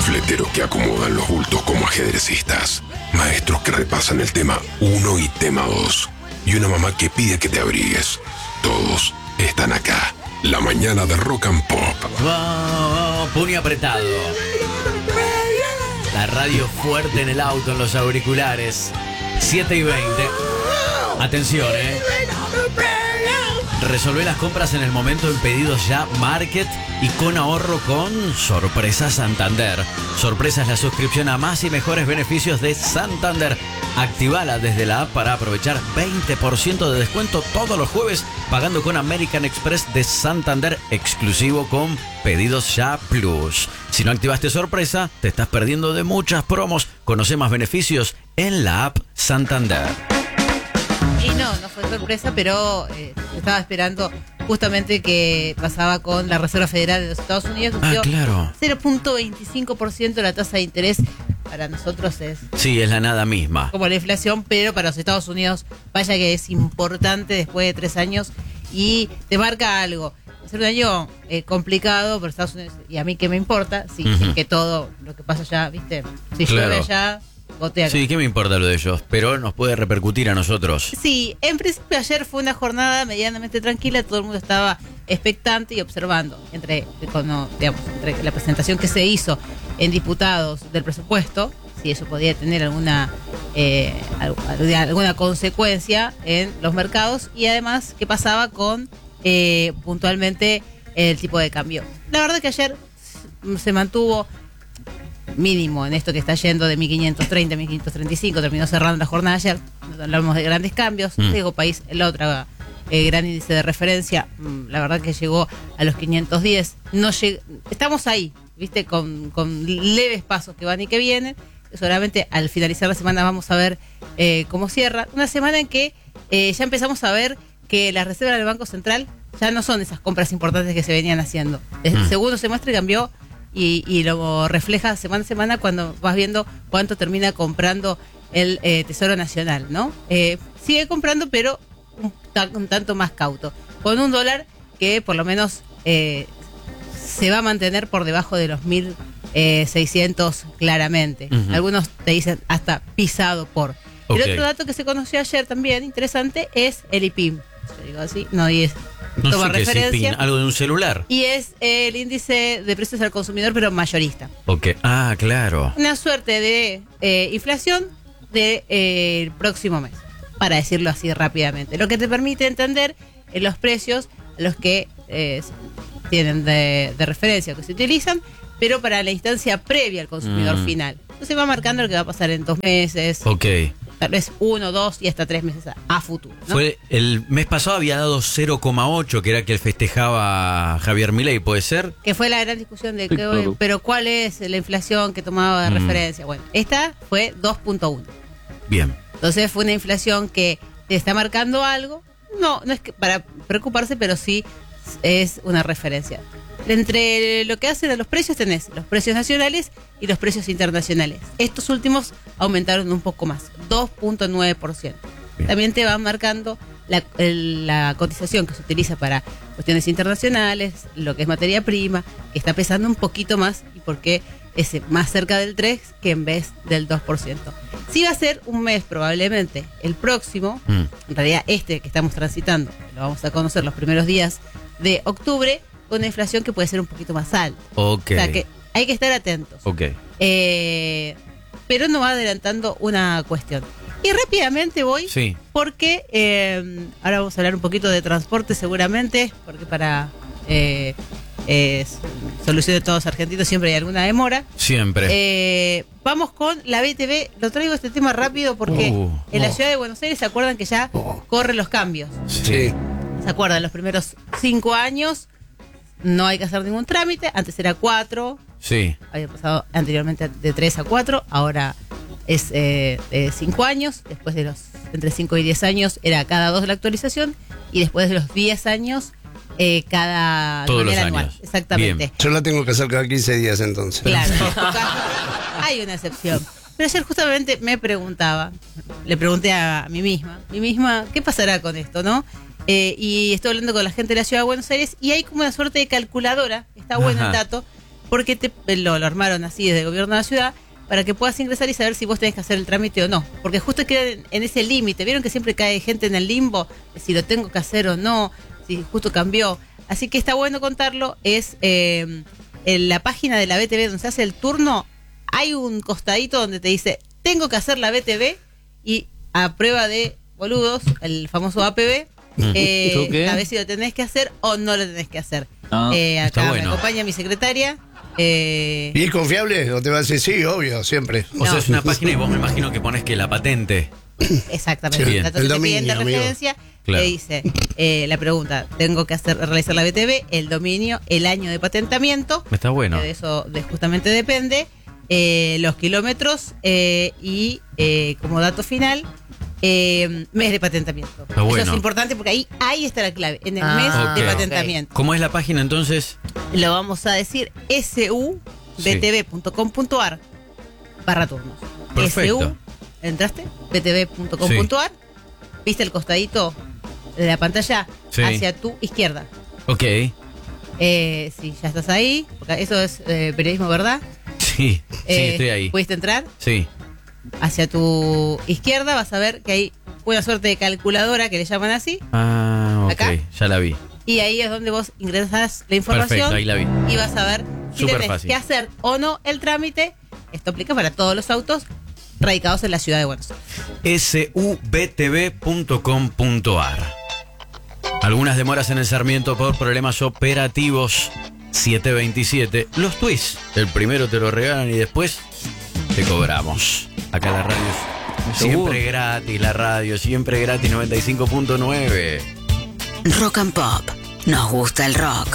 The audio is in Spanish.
Fleteros que acomodan los bultos como ajedrecistas. Maestros que repasan el tema 1 y tema 2. Y una mamá que pide que te abrigues. Todos están acá. La mañana de Rock and Pop. Oh, puño apretado. La radio fuerte en el auto, en los auriculares. 7:20. Atención, Resolvé las compras en el momento en Pedidos Ya Market y con ahorro con Sorpresa Santander. Sorpresa es la suscripción a más y mejores beneficios de Santander. Activala desde la app para aprovechar 20% de descuento todos los jueves pagando con American Express de Santander, exclusivo con Pedidos Ya Plus. Si no activaste Sorpresa, te estás perdiendo de muchas promos. Conoce más beneficios en la app Santander. Y no fue sorpresa, pero estaba esperando justamente que pasaba con la Reserva Federal de los Estados Unidos. Claro. 0.25% la tasa de interés para nosotros es... Sí, es la nada misma. Como la inflación, pero para los Estados Unidos, vaya que es importante después de 3 años y te marca algo. Va a ser un año complicado para Estados Unidos y a mí que me importa, sí, que todo lo que pasa allá, ¿viste? Si llueve allá... Sí, ¿qué me importa lo de ellos? Pero nos puede repercutir a nosotros. Sí, en principio ayer fue una jornada medianamente tranquila, todo el mundo estaba expectante y observando entre la presentación que se hizo en diputados del presupuesto, si eso podía tener alguna consecuencia en los mercados y además qué pasaba con puntualmente el tipo de cambio. La verdad que ayer se mantuvo mínimo en esto que está yendo de 1530 a 1535, terminó cerrando la jornada ayer. No hablamos de grandes cambios. Diego País, el otro gran índice de referencia, la verdad que llegó a los 510. Estamos ahí, viste, con leves pasos que van y que vienen. Solamente al finalizar la semana vamos a ver cómo cierra. Una semana en que ya empezamos a ver que las reservas del Banco Central ya no son esas compras importantes que se venían haciendo. El segundo semestre cambió y lo refleja semana a semana cuando vas viendo cuánto termina comprando el Tesoro Nacional, ¿no? Sigue comprando, pero un tanto más cauto, con un dólar que por lo menos se va a mantener por debajo de los 1.600 claramente. Algunos te dicen hasta pisado por. El otro dato que se conoció ayer también, interesante, es el IPIM. Yo digo así, no, y es... No toma sé qué referencia. es IPIN, algo de un celular. Y es el índice de precios al consumidor, pero mayorista. Ok, claro. Una suerte de inflación del próximo mes, para decirlo así rápidamente. Lo que te permite entender los precios a los que tienen de referencia, que se utilizan, pero para la instancia previa al consumidor final. Entonces va marcando lo que va a pasar en 2 meses. Ok. Tal vez 1, 2 y hasta 3 meses a futuro, ¿no? El mes pasado había dado 0,8, que era que él festejaba Javier Milei, ¿puede ser? Que fue la gran discusión de que, pero ¿cuál es la inflación que tomaba de referencia? Bueno, esta fue 2.1. Bien. Entonces fue una inflación que te está marcando algo. No es que para preocuparse, pero sí es una referencia. Entre lo que hacen a los precios tenés los precios nacionales y los precios internacionales. Estos últimos aumentaron un poco más, 2.9%. También te van marcando la cotización que se utiliza para cuestiones internacionales, lo que es materia prima, que está pesando un poquito más y por qué es más cerca del 3% que en vez del 2%. Sí va a ser un mes probablemente, el próximo, en realidad este que estamos transitando, lo vamos a conocer los primeros días de octubre, con una inflación que puede ser un poquito más alta. Okay. O sea que hay que estar atentos. Okay. Pero nos va adelantando una cuestión. Y rápidamente voy, sí, porque ahora vamos a hablar un poquito de transporte seguramente, porque para solución de todos argentinos siempre hay alguna demora. Siempre. Vamos con la BTV. Lo traigo este tema rápido porque en la ciudad de Buenos Aires se acuerdan que ya corren los cambios. Sí. ¿Se acuerdan? Los primeros 5 años no hay que hacer ningún trámite. Antes era 4. Sí. Había pasado anteriormente de 3 a 4. Ahora es de 5 años. Después de los entre 5 y 10 años era cada 2 la actualización. Y después de los 10 años cada todos los anual. años. Exactamente. Bien. Yo la tengo que hacer cada 15 días entonces. Claro, en tu caso hay una excepción. Pero ayer justamente me preguntaba, le pregunté a mí misma, ¿qué pasará con esto, no? Y estoy hablando con la gente de la Ciudad de Buenos Aires y hay como una suerte de calculadora, está bueno el dato, porque lo armaron así desde el gobierno de la ciudad, para que puedas ingresar y saber si vos tenés que hacer el trámite o no. Porque justo queda en ese límite. ¿Vieron que siempre cae gente en el limbo? De si lo tengo que hacer o no, si justo cambió. Así que está bueno contarlo. Es en la página de la BTV donde se hace el turno, hay un costadito donde te dice, tengo que hacer la BTV, y a prueba de boludos, el famoso APB, a ver si lo tenés que hacer o no lo tenés que hacer. Acá bueno. me acompaña mi secretaria. ¿Y es confiable? ¿O te va a decir sí, obvio, siempre? O sea, No. es una página y vos me imagino que pones que la patente. Exactamente. Sí, bien. Entonces El te dominio, piden de amigo. referencia, Claro. te dice la pregunta, tengo que realizar la BTV, el dominio, el año de patentamiento. Está bueno. Que de eso justamente depende. Los kilómetros y como dato final, mes de patentamiento. Está bueno. Eso es importante porque ahí está la clave, en el mes ok. de patentamiento. ¿Cómo es la página entonces? Lo vamos a decir subtv.com.ar /turnos. Perfecto. ¿Entraste? btv.com.ar. ¿Viste el costadito de la pantalla? Sí. Hacia tu izquierda. Ok. Sí, ya estás ahí. Porque eso es periodismo, ¿verdad? Sí, estoy ahí. ¿Pudiste entrar? Sí. Hacia tu izquierda vas a ver que hay una suerte de calculadora que le llaman así. Ah, ok. ¿Acá? Ya la vi. Y ahí es donde vos ingresás la información. Perfecto, ahí la vi. Y vas a ver si Súper tenés fácil. que hacer o no el trámite. Esto aplica para todos los autos radicados en la ciudad de Buenos Aires. subtv.com.ar. Algunas demoras en el Sarmiento por problemas operativos. 727. Los twists. El primero te lo regalan y después te cobramos. Acá la radio es siempre gratis. La radio siempre gratis. 95.9. Rock and Pop. Nos gusta el rock.